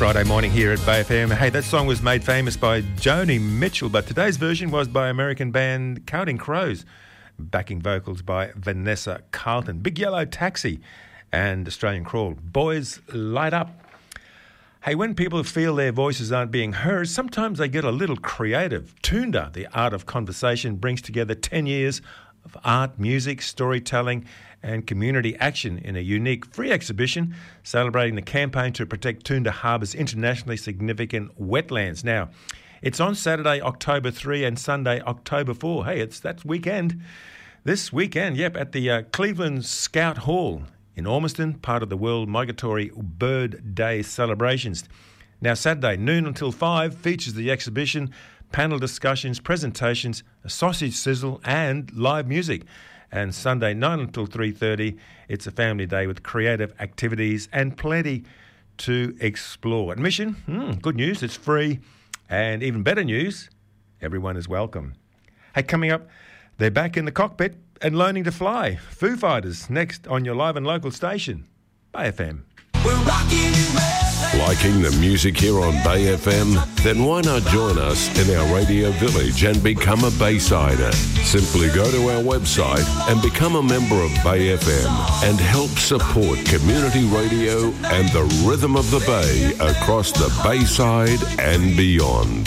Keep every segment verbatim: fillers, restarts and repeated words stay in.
Friday morning here at Bay F M. Hey, that song was made famous by Joni Mitchell, but today's version was by American band Counting Crows, backing vocals by Vanessa Carlton. Big Yellow Taxi and Australian Crawl. Boys, light up. Hey, when people feel their voices aren't being heard, sometimes they get a little creative. Toonda, the art of conversation, brings together ten years of art, music, storytelling and community action in a unique free exhibition celebrating the campaign to protect Toonda Harbour's internationally significant wetlands. Now, it's on Saturday, October third and Sunday, October fourth. Hey, it's that weekend. This weekend, yep, at the uh, Cleveland Scout Hall in Ormiston, part of the World Migratory Bird Day celebrations. Now, Saturday, noon until five, features the exhibition, panel discussions, presentations, a sausage sizzle and live music. And Sunday, nine until three thirty, it's a family day with creative activities and plenty to explore. Admission, hmm, good news, it's free. And even better news, everyone is welcome. Hey, coming up, they're back in the cockpit and learning to fly. Foo Fighters, next on your live and local station, Bay F M. We're rocking Liking the music here on Bay F M? Then why not join us in our radio village and become a Baysider? Simply go to our website and become a member of Bay F M and help support community radio and the rhythm of the Bay across the Bayside and beyond.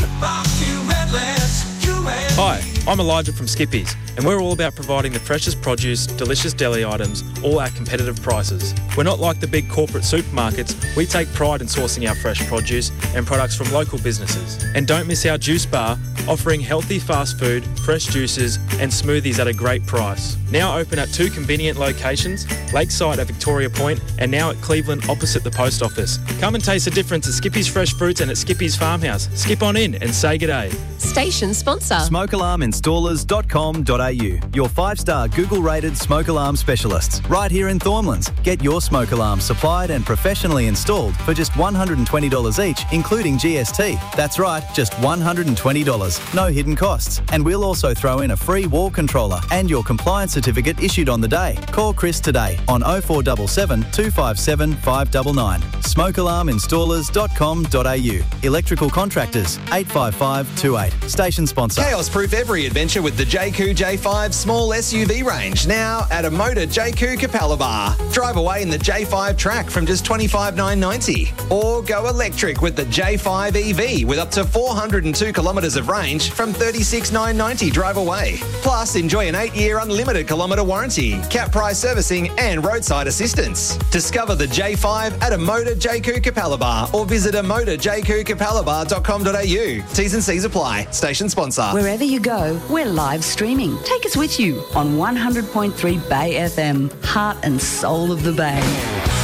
Hi, I'm Elijah from Skippies, and we're all about providing the freshest produce, delicious deli items, all at competitive prices. We're not like the big corporate supermarkets. We take pride in sourcing our fresh produce and products from local businesses. And don't miss our juice bar, offering healthy fast food, fresh juices and smoothies at a great price. Now open at two convenient locations, Lakeside at Victoria Point and now at Cleveland opposite the post office. Come and taste the difference at Skippies Fresh Fruits and at Skippies Farmhouse. Skip on in and say g'day. Station sponsor. smoke alarm installers dot com dot a u, your five-star Google-rated smoke alarm specialists. Right here in Thornlands. Get your smoke alarm supplied and professionally installed for just one hundred twenty dollars each, including G S T. That's right, just one hundred twenty dollars. No hidden costs. And we'll also throw in a free wall controller and your compliance certificate issued on the day. Call Chris today on oh four seven seven, two five seven, five nine nine. smoke alarm installers dot com dot a u. Electrical contractors, eight five five two eight. Station sponsor. Chaos-proof every adventure with the J Q J five small S U V range, now at a Motor J Q Capalaba. Drive away in the J five Track from just twenty-five thousand nine hundred ninety dollars. Or go electric with the J five E V with up to four hundred two kilometres of range from thirty-six thousand nine hundred ninety dollars drive away. Plus, enjoy an eight-year unlimited kilometre warranty, cap price servicing and roadside assistance. Discover the J five at a Motor J Q Capalaba or visit a motor j q capalaba dot com dot a u. T's and C's apply. Station sponsor. Wherever you go, we're live streaming. Take us with you on one hundred point three Bay F M, heart and soul of the Bay.